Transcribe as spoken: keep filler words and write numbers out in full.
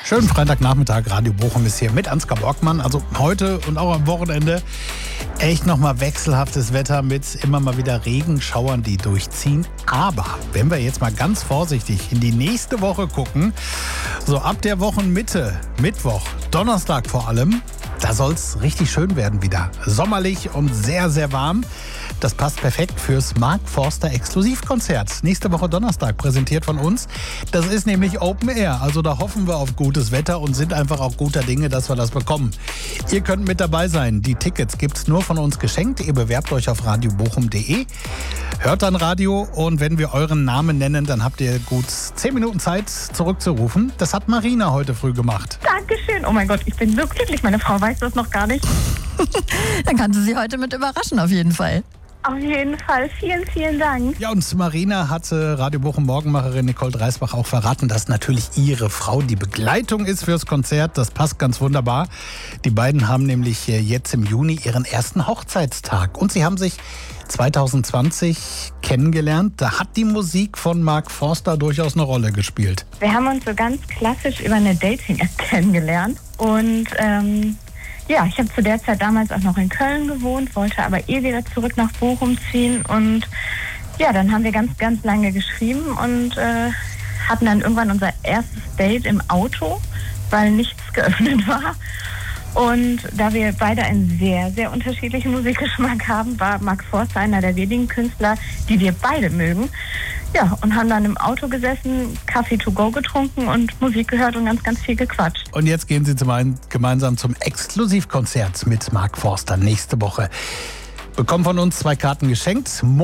Schönen Freitagnachmittag, Radio Bochum ist hier mit Ansgar Borgmann. Also heute und auch am Wochenende echt nochmal wechselhaftes Wetter mit immer mal wieder Regenschauern, die durchziehen. Aber wenn wir jetzt mal ganz vorsichtig in die nächste Woche gucken, so ab der Wochenmitte, Mittwoch, Donnerstag vor allem, da soll es richtig schön werden wieder. Sommerlich und sehr, sehr warm. Das passt perfekt fürs Mark Forster Exklusivkonzert. Nächste Woche Donnerstag, präsentiert von uns. Das ist nämlich Open Air. Also da hoffen wir auf gutes Wetter und sind einfach auch guter Dinge, dass wir das bekommen. Ihr könnt mit dabei sein. Die Tickets gibt's nur von uns geschenkt. Ihr bewerbt euch auf radio bochum punkt de. Hört dann Radio und wenn wir euren Namen nennen, dann habt ihr gut zehn Minuten Zeit zurückzurufen. Das hat Marina heute früh gemacht. Dankeschön. Oh mein Gott, ich bin so glücklich. Meine Frau weiß das noch gar nicht. Dann kannst du sie heute mit überraschen, auf jeden Fall. Auf jeden Fall. Vielen, vielen Dank. Ja, und Marina hat Radio Bochum Morgenmacherin Nicole Dreisbach auch verraten, dass natürlich ihre Frau die Begleitung ist fürs Konzert. Das passt ganz wunderbar. Die beiden haben nämlich jetzt im Juni ihren ersten Hochzeitstag. Und sie haben sich zwanzig zwanzig kennengelernt. Da hat die Musik von Mark Forster durchaus eine Rolle gespielt. Wir haben uns so ganz klassisch über eine Dating-App kennengelernt. Und ähm, ja, ich habe zu der Zeit damals auch noch in Köln gewohnt, wollte aber eh wieder zurück nach Bochum ziehen. Und ja, dann haben wir ganz, ganz lange geschrieben und äh, hatten dann irgendwann unser erstes Date im Auto, weil nichts geöffnet war. Und da wir beide einen sehr, sehr unterschiedlichen Musikgeschmack haben, war Mark Forster einer der wenigen Künstler, die wir beide mögen. Ja, und haben dann im Auto gesessen, Kaffee to go getrunken und Musik gehört und ganz, ganz viel gequatscht. Und jetzt gehen Sie zum einen gemeinsam zum Exklusivkonzert mit Mark Forster nächste Woche. Bekommen von uns zwei Karten geschenkt.